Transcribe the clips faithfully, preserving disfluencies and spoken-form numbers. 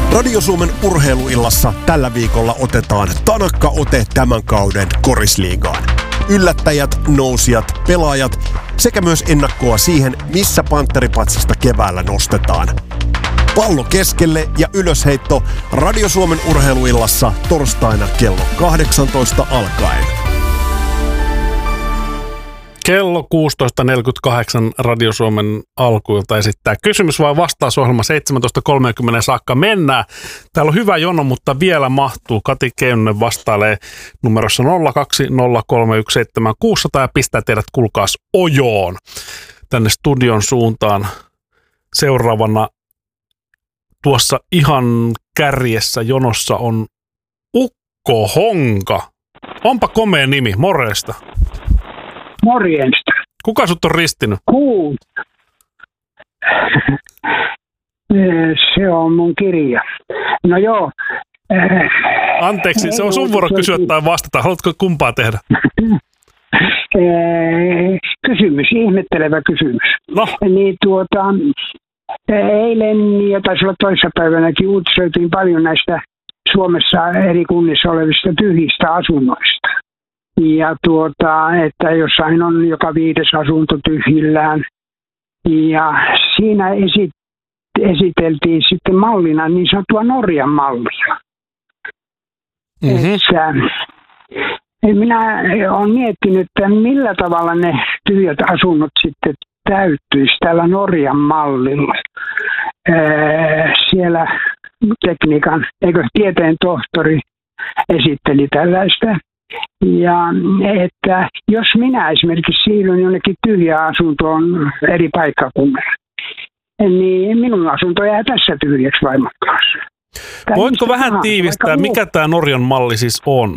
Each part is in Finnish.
Radio Suomen urheiluillassa tällä viikolla otetaan tanakka ote tämän kauden korisliigaan. Yllättäjät, nousijat, pelaajat sekä myös ennakkoa siihen, missä pantteripatsasta keväällä nostetaan. Pallo keskelle ja ylösheitto Radio Suomen urheiluillassa torstaina kello kahdeksantoista alkaen. Kello kuusitoista neljäkymmentäkahdeksan Radio Suomen alkuilta esittää kysymys vai vastausohjelma seitsemäntoista kolmekymmentä saakka mennään. Täällä on hyvä jono, mutta vielä mahtuu. Kati Keunen vastailee numerossa nolla kaksi nolla kolme yksi seitsemän kuusi nolla nolla ja pistää teidät kuulkaas ojoon tänne studion suuntaan. Seuraavana tuossa ihan kärjessä jonossa on Ukko Honka. Onpa komea nimi, morjesta. Morjesta. Kuka sut on ristinyt? Kuu. Se on mun kirja. No joo. Anteeksi, se on sun vuoro kysyä tai vastata. Haluatko kumpaa tehdä? Kysymys, ihmettelevä kysymys. No. Niin tuota, eilen ja taisi olla toissapäivänäkin uutisoitiin paljon näistä Suomessa eri kunnissa olevista tyhjistä asunnoista. Ja tuota, että jossain on joka viides asunto tyhjillään. Ja siinä esit, esiteltiin sitten mallina niin sanottua Norjan mallia. Mm-hmm. Että, minä olen miettinyt, että millä tavalla ne tyhjät asunnot sitten täyttyisi tällä Norjan mallilla. Ee, siellä tekniikan, eikö tieteen tohtori esitteli tällaista. Ja että jos minä esimerkiksi siirryn jonnekin tyhjään asuntoon eri paikkakunnalla, niin minun asunto jää tässä tyhjäksi vaimon kanssa. Voitko vähän tahansa, tiivistää, mikä tämä Norjan malli siis on?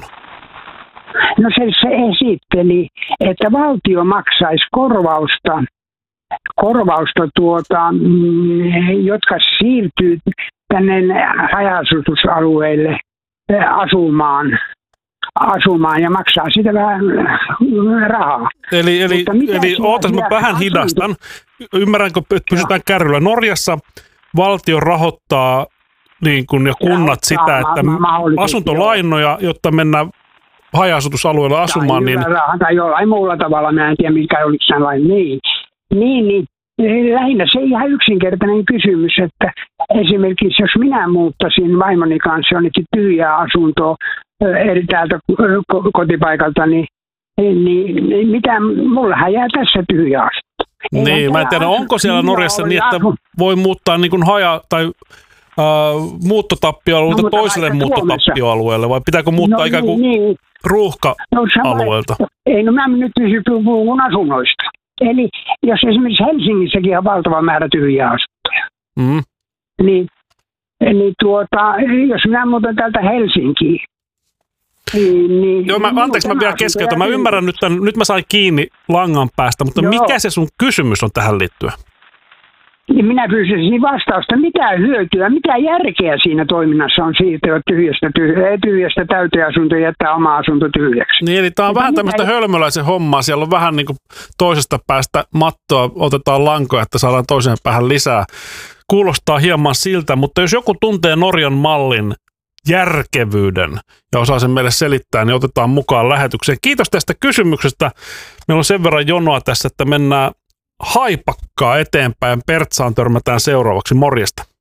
No se, se esitteli, että valtio maksaisi korvausta, korvausta tuota, jotka siirtyy tänne haja-asutusalueille asumaan. asumaan ja maksaa sitä vähän rahaa. Eli, eli, eli ootas, mä vähän hidastan. Ymmärränkö, että pysytään kärryllä. Norjassa valtio rahoittaa niin kun, ja kunnat ja, sitä, että mä, mä asuntolainoja, jotta mennään haja-asutusalueella asumaan. Tai, niin... rahaa, tai jollain muulla tavalla, mä en tiedä mikä olisi sellainen. Niin, niin, niin. Lähinnä se ihan yksinkertainen kysymys, että esimerkiksi jos minä muuttaisin vaimoni kanssa jonnekin tyhjää asuntoa eri täältä kotipaikalta, niin, niin, niin mitä, mullahan jää tässä tyhjä asunto. Niin, mä en tiedä, onko siellä Norjassa niin, että voi muuttaa niin kuin haja- tai uh, muuttotappioalueelta no, toiselle muuttotappioalueelle, vai pitääkö muuttaa no, ikään kuin niin, ruuhka-alueelta? No, ei, no mä nyt puhun asunnoista. Eli jos esimerkiksi Helsingissäkin on valtava määrä tyhjiä asuntoja, mm. niin, niin tuota, jos minä muutan täältä Helsinkiin, niin... niin Joo, mä, anteeksi, mä vielä keskeytän. Mä ymmärrän nyt, tämän, nyt mä sain kiinni langan päästä, mutta joo, mikä se sun kysymys on tähän liittyen? Niin minä pyysin vastausta, mitä hyötyä, mitä järkeä siinä toiminnassa on siitä, että tyhjästä, tyhjästä, tyhjästä täyteasunto jättää oma asunto tyhjäksi. Niin, eli tämä on mutta vähän tämmöistä hölmöläisen hommaa. Siellä on vähän niin kuin toisesta päästä mattoa, otetaan lankoja, että saadaan toiseen päähän lisää. Kuulostaa hieman siltä, mutta jos joku tuntee Norjan mallin järkevyyden ja osaa sen meille selittää, niin otetaan mukaan lähetykseen. Kiitos tästä kysymyksestä. Meillä on sen verran jonoa tässä, että mennään haipakkaa eteenpäin. Pertsaan törmätään seuraavaksi. Morjesta.